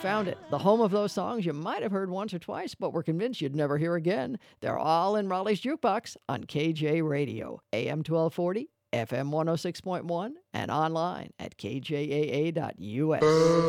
found it. The home of those songs you might have heard once or twice, but were convinced you'd never hear again. They're all in Raleigh's Jukebox on KJ Radio, AM 1240, FM 106.1, and online at kjaa.us.